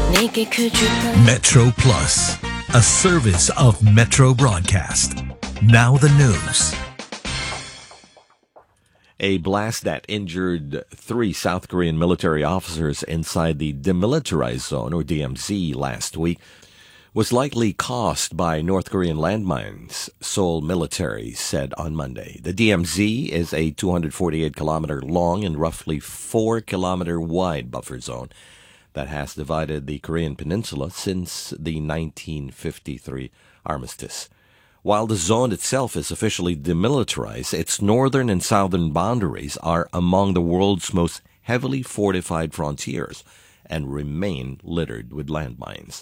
Metro Plus, a service of Metro Broadcast. Now the news. A blast that injured 3 South Korean military officers inside the Demilitarized Zone, or DMZ, last week was likely caused by North Korean landmines, Seoul military said on Monday. The DMZ is a 248-kilometer long and roughly 4-kilometer wide buffer zone that has divided the Korean peninsula since the 1953 armistice. While the zone itself is officially demilitarized, its northern and southern boundaries are among the world's most heavily fortified frontiers and remain littered with landmines.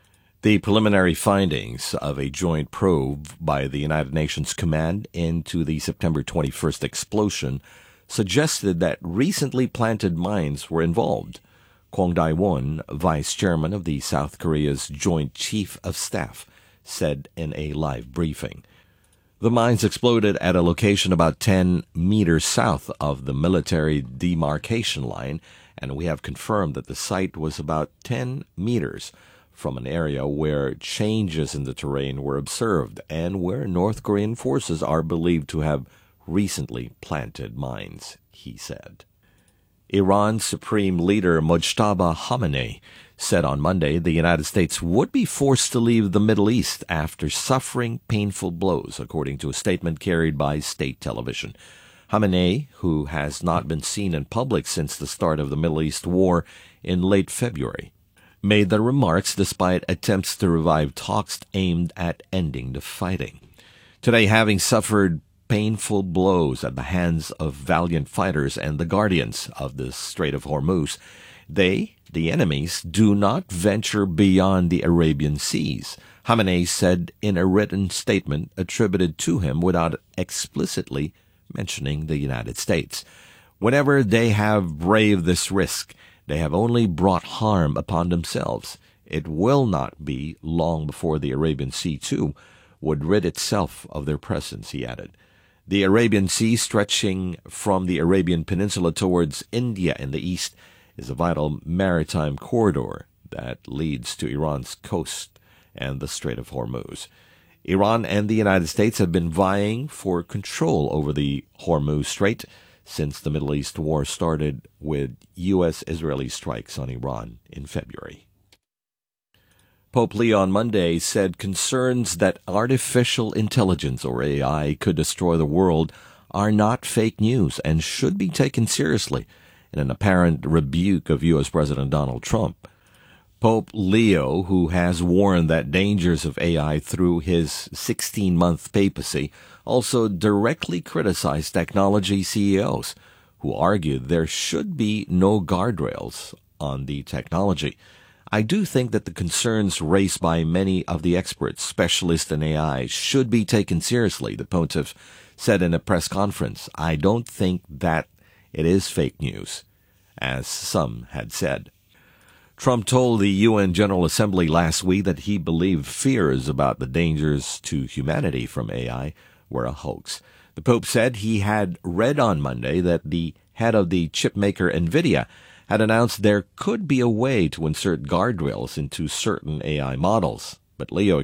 The preliminary findings of a joint probe by the United Nations Command into the September 21st explosion suggested that recently planted mines were involved. Kwon Dae-won, vice chairman of the South Korea's Joint Chief of Staff, said in a live briefing. The mines exploded at a location about 10 meters south of the military demarcation line, and we have confirmed that the site was about 10 meters from an area where changes in the terrain were observed and where North Korean forces are believed to have recently planted mines, he said. Iran's Supreme Leader Mojtaba Khamenei said on Monday the United States would be forced to leave the Middle East after suffering painful blows, according to a statement carried by state television. Khamenei, who has not been seen in public since the start of the Middle East war in late February, made the remarks despite attempts to revive talks aimed at ending the fighting. Today, having suffered painful blows at the hands of valiant fighters and the guardians of the Strait of Hormuz, they, the enemies, do not venture beyond the Arabian Seas, Khamenei said in a written statement attributed to him without explicitly mentioning the United States. Whenever they have braved this risk, they have only brought harm upon themselves. It will not be long before the Arabian Sea, too, would rid itself of their presence, he added. The Arabian Sea, stretching from the Arabian Peninsula towards India in the east, is a vital maritime corridor that leads to Iran's coast and the Strait of Hormuz. Iran and the United States have been vying for control over the Hormuz Strait since the Middle East war started with U.S.-Israeli strikes on Iran in February. Pope Leo on Monday said concerns that artificial intelligence, or AI, could destroy the world are not fake news and should be taken seriously, in an apparent rebuke of U.S. President Donald Trump. Pope Leo, who has warned that dangers of AI through his 16-month papacy, also directly criticized technology CEOs, who argued there should be no guardrails on the technology. I do think that the concerns raised by many of the experts, specialists in AI, should be taken seriously, the pontiff said in a press conference. I don't think that it is fake news, as some had said. Trump told the UN General Assembly last week that he believed fears about the dangers to humanity from AI were a hoax. The Pope said he had read on Monday that the head of the chipmaker NVIDIA had announced there could be a way to insert guardrails into certain AI models. But Leo